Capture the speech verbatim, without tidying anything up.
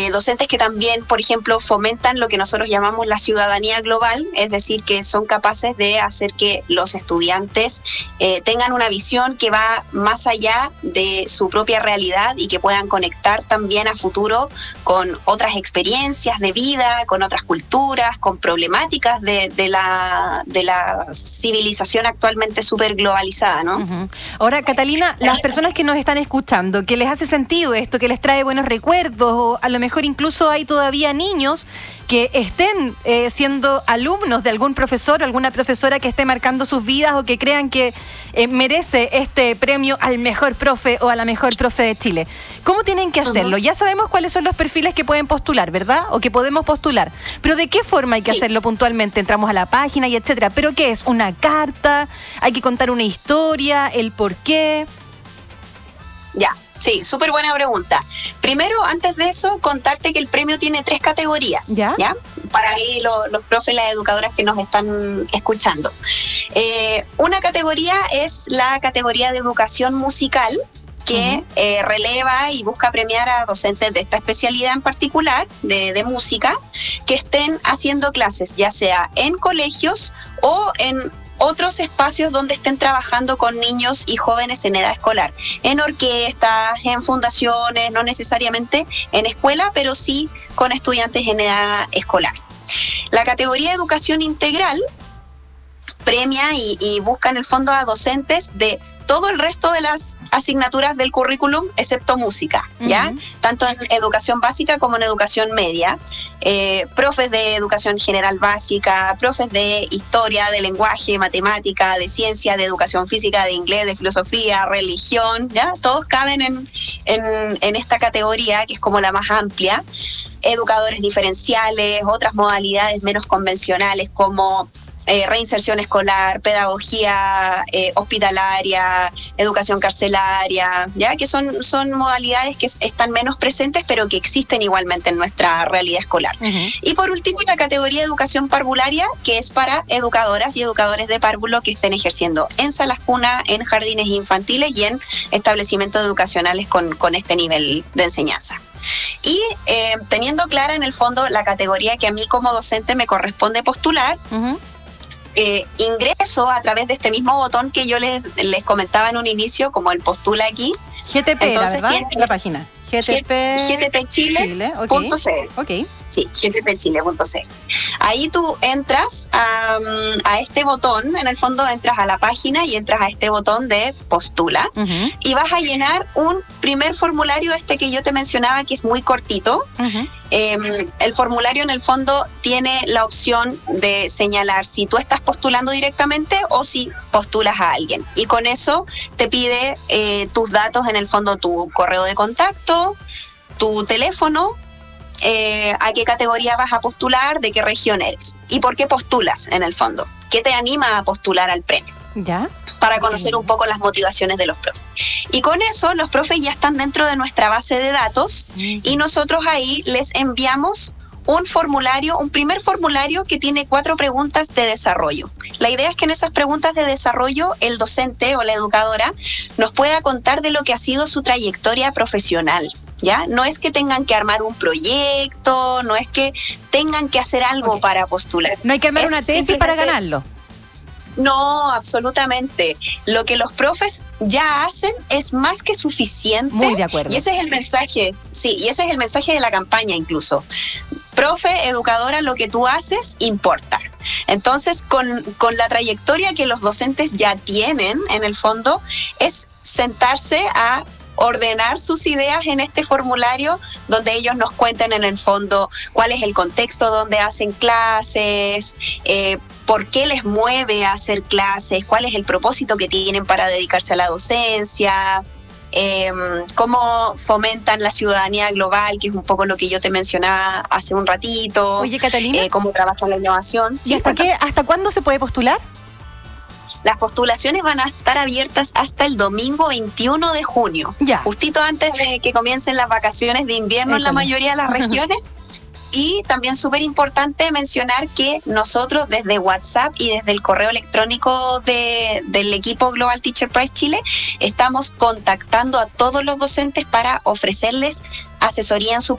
eh, docentes que también, por ejemplo, fomentan lo que nosotros llamamos la ciudadanía global, es decir, que son capaces de hacer que los estudiantes eh, tengan una visión que va más allá de su propia realidad y que puedan conectar también a futuro con otras experiencias de vida, con otras culturas, con problemáticas de, de, la, de la civilización actualmente súper globalizada, ¿no? Uh-huh. Ahora, Catalina, las personas que nos están escuchando, que les hace sentido esto, que les trae buenos recuerdos, o a lo mejor incluso hay todavía niños que estén eh, siendo alumnos de algún profesor o alguna profesora que esté marcando sus vidas o que crean que eh, merece este premio al mejor profe o a la mejor profe de Chile. ¿Cómo tienen que hacerlo? Uh-huh. Ya sabemos cuáles son los perfiles que pueden postular, ¿verdad? O que podemos postular. Pero ¿de qué forma hay que sí. hacerlo puntualmente? Entramos a la página y etcétera. ¿Pero qué es? ¿Una carta? ¿Hay que contar una historia? ¿El por qué? Ya. Sí, súper buena pregunta. Primero, antes de eso, contarte que el premio tiene tres categorías, ¿ya? ¿ya? Para ahí lo, los profes y las educadoras que nos están escuchando. Eh, una categoría es la categoría de educación musical, que uh-huh. eh, releva y busca premiar a docentes de esta especialidad en particular, de, de música, que estén haciendo clases, ya sea en colegios o en otros espacios donde estén trabajando con niños y jóvenes en edad escolar, en orquestas, en fundaciones, no necesariamente en escuela, pero sí con estudiantes en edad escolar. La categoría de educación integral premia y, y busca en el fondo a docentes de todo el resto de las asignaturas del currículum, excepto música, ¿ya? Uh-huh. Tanto en educación básica como en educación media. Eh, profes de educación general básica, profes de historia, de lenguaje, matemática, de ciencia, de educación física, de inglés, de filosofía, religión, ¿ya? Todos caben en, en, en esta categoría, que es como la más amplia. Educadores diferenciales, otras modalidades menos convencionales como eh, reinserción escolar, pedagogía eh, hospitalaria, educación carcelaria, ya que son, son modalidades que están menos presentes pero que existen igualmente en nuestra realidad escolar. Uh-huh. Y por último, la categoría de educación parvularia, que es para educadoras y educadores de párvulo que estén ejerciendo en salas cuna, en jardines infantiles y en establecimientos educacionales con, con este nivel de enseñanza. Y eh, teniendo clara en el fondo la categoría que a mí como docente me corresponde postular, uh-huh. eh, ingreso a través de este mismo botón que yo les, les comentaba en un inicio, como el postula aquí. G T P, entonces, ¿verdad? La página. G T P G T P Chile punto c l. Okay. Sí, G T P Chile punto c l. Ahí tú entras a, a este botón, en el fondo entras a la página y entras a este botón de postula, uh-huh. y vas a llenar un primer formulario, este que yo te mencionaba, que es muy cortito. Uh-huh. Eh, el formulario en el fondo tiene la opción de señalar si tú estás postulando directamente o si postulas a alguien. Y con eso te pide eh, tus datos, en el fondo tu correo de contacto, tu teléfono, eh, a qué categoría vas a postular, de qué región eres y por qué postulas en el fondo, qué te anima a postular al premio. ¿Ya? Para conocer un poco las motivaciones de los profes. Y con eso los profes ya están dentro de nuestra base de datos y nosotros ahí les enviamos un formulario, un primer formulario que tiene cuatro preguntas de desarrollo. La idea es que en esas preguntas de desarrollo el docente o la educadora nos pueda contar de lo que ha sido su trayectoria profesional. ¿Ya? No es que tengan que armar un proyecto, no es que tengan que hacer algo okay. para postular. No hay que armar es una tesis para ganarlo. No, absolutamente. Lo que los profes ya hacen es más que suficiente. Muy de acuerdo. Y ese es el mensaje, sí, y ese es el mensaje de la campaña incluso. Profe, educadora, lo que tú haces importa. Entonces, con, con la trayectoria que los docentes ya tienen, en el fondo, es sentarse a ordenar sus ideas en este formulario donde ellos nos cuenten en el fondo cuál es el contexto donde hacen clases, eh, por qué les mueve a hacer clases, cuál es el propósito que tienen para dedicarse a la docencia, eh, cómo fomentan la ciudadanía global, que es un poco lo que yo te mencionaba hace un ratito. Oye, Catalina, eh, cómo trabajan la innovación. ¿Y hasta, qué, hasta cuándo se puede postular? Las postulaciones van a estar abiertas hasta el domingo veintiuno de junio, ya. Justito antes de que comiencen las vacaciones de invierno en la mayoría de las regiones. Y también súper importante mencionar que nosotros desde WhatsApp y desde el correo electrónico de, del equipo Global Teacher Prize Chile estamos contactando a todos los docentes para ofrecerles asesoría en su